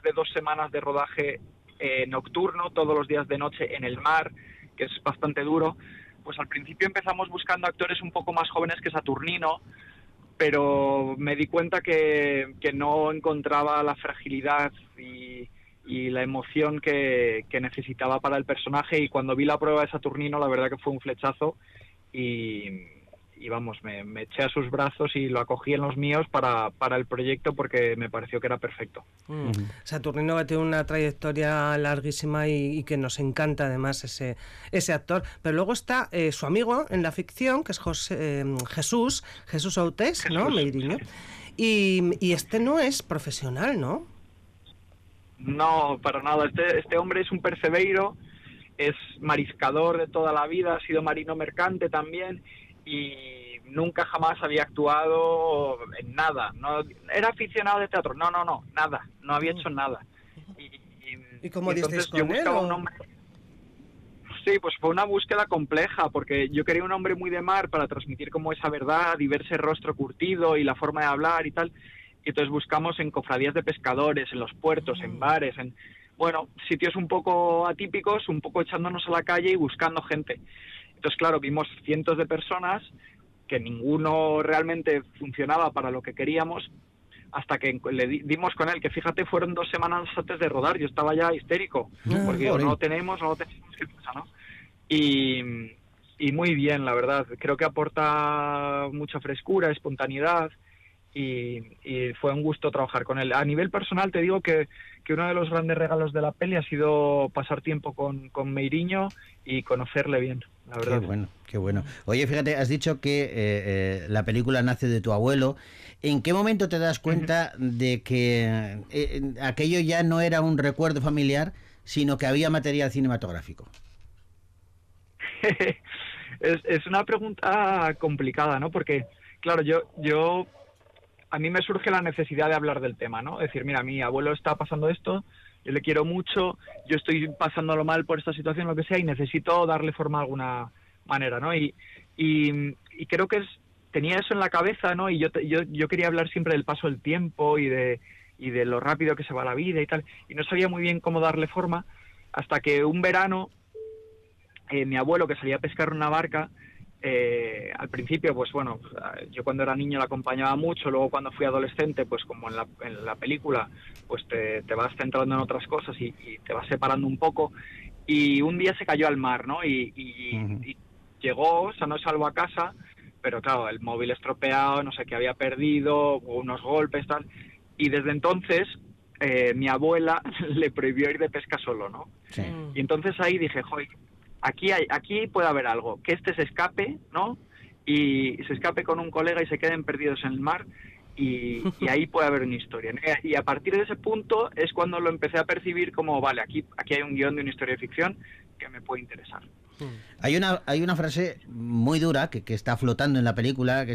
de 2 semanas de rodaje nocturno, todos los días de noche en el mar, que es bastante duro, pues al principio empezamos buscando actores un poco más jóvenes que Saturnino, pero me di cuenta que no encontraba la fragilidad y la emoción que necesitaba para el personaje, y cuando vi la prueba de Saturnino la verdad que fue un flechazo y vamos, me eché a sus brazos y lo acogí en los míos para el proyecto porque me pareció que era perfecto. Saturnino va a tener una trayectoria larguísima y que nos encanta además ese actor, pero luego está su amigo en la ficción, que es Jesús Autes, ¿no? Meiriño, y este no es profesional, ¿no? No, para nada. Este hombre es un percebeiro, es mariscador de toda la vida, ha sido marino mercante también, y nunca jamás había actuado en nada. No, era aficionado de teatro, no, nada, no había hecho nada. ¿Y cómo entonces disteis con él? Un hombre... Sí, pues fue una búsqueda compleja, porque yo quería un hombre muy de mar para transmitir como esa verdad y verse el rostro curtido y la forma de hablar y tal. Y entonces buscamos en cofradías de pescadores, en los puertos, en bares, en sitios un poco atípicos, un poco echándonos a la calle y buscando gente. Entonces, claro, vimos cientos de personas que ninguno realmente funcionaba para lo que queríamos, hasta que le dimos con él, que fíjate, fueron 2 semanas antes de rodar, yo estaba ya histérico, porque digo, no lo tenemos, ¿qué pasa, no? Y muy bien, la verdad, creo que aporta mucha frescura, espontaneidad, y fue un gusto trabajar con él. A nivel personal te digo que uno de los grandes regalos de la peli ha sido pasar tiempo con Meiriño y conocerle bien, la verdad. Qué bueno, qué bueno. Oye, fíjate, has dicho que la película nace de tu abuelo. ¿En qué momento te das cuenta de que aquello ya no era un recuerdo familiar, sino que había material cinematográfico? Es una pregunta complicada, ¿no? Porque, claro, a mí me surge la necesidad de hablar del tema, ¿no? Es decir, mira, mi abuelo está pasando esto, yo le quiero mucho, yo estoy pasándolo mal por esta situación, lo que sea, y necesito darle forma de alguna manera, ¿no? Y creo que tenía eso en la cabeza, ¿no? Y yo quería hablar siempre del paso del tiempo y de lo rápido que se va la vida y tal, y no sabía muy bien cómo darle forma, hasta que un verano mi abuelo, que salía a pescar en una barca, al principio, pues bueno, yo cuando era niño la acompañaba mucho, luego cuando fui adolescente, pues como en la película, pues te vas centrando en otras cosas y te vas separando un poco, y un día se cayó al mar, ¿no? Y llegó sano y salvo a casa, pero claro, el móvil estropeado, no sé qué había perdido, unos golpes, tal, y desde entonces mi abuela le prohibió ir de pesca solo, ¿no? Sí. Y entonces ahí dije, joder, aquí puede haber algo, que se escape, ¿no? Y se escape con un colega y se queden perdidos en el mar, y ahí puede haber una historia, ¿no? Y a partir de ese punto es cuando lo empecé a percibir como, vale, aquí hay un guión de una historia de ficción que me puede interesar. Hay una frase muy dura que está flotando en la película, que